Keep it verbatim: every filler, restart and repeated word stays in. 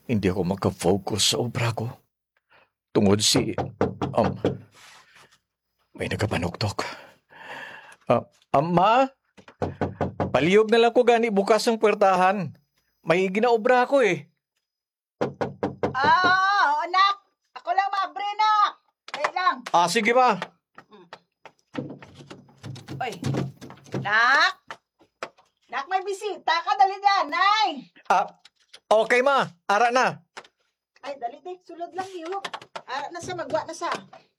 Hindi ako magka-focus sa obra ko. Tungod si... Um, may nagapanuktok. Ah, Ama, palihog na lang ko gani bukas ang puwertahan. May ginaobra ko eh. Ah, anak! Ako lang mabre, nak! Wait lang. Ah, sige ma. Oy, nak! Nak, may bisita ka. Dali dyan, nay! Ah, okay ma. Ara na. Ay, dali, di. Sulod lang, yun. Ah, nasa magwa na sa.